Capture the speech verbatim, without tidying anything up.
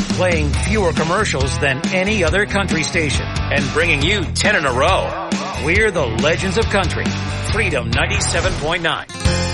playing fewer commercials than any other country station, and bringing you ten in a row. We're the Legends of Country. Freedom ninety-seven point nine.